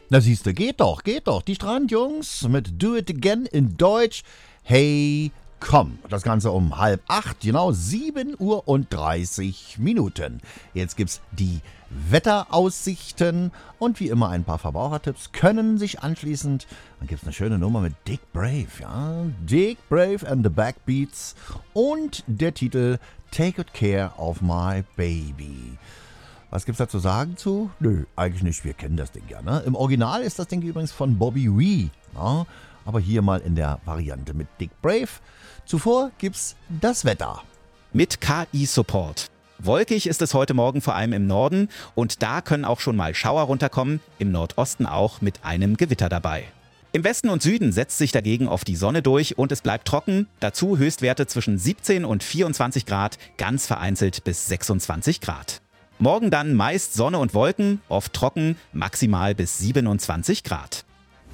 Na siehste, geht doch, geht doch. Die Strandjungs mit Do It Again in Deutsch. Hey, komm. Das Ganze um 7:30, genau 7:30 Uhr. Jetzt gibt's die Wetteraussichten und wie immer ein paar Verbrauchertipps können sich anschließend. Dann gibt's eine schöne Nummer mit Dick Brave, ja. Dick Brave and the Backbeats und der Titel Take Good Care of My Baby. Was gibt's da zu sagen zu? Nö, eigentlich nicht. Wir kennen das Ding ja, ne? Im Original ist das Ding übrigens von Bobby Wee, ja? Aber hier mal in der Variante mit Dick Brave. Zuvor gibt's das Wetter. Mit KI-Support. Wolkig ist es heute Morgen vor allem im Norden und da können auch schon mal Schauer runterkommen, im Nordosten auch mit einem Gewitter dabei. Im Westen und Süden setzt sich dagegen oft die Sonne durch und es bleibt trocken, dazu Höchstwerte zwischen 17 und 24 Grad, ganz vereinzelt bis 26 Grad. Morgen dann meist Sonne und Wolken, oft trocken, maximal bis 27 Grad.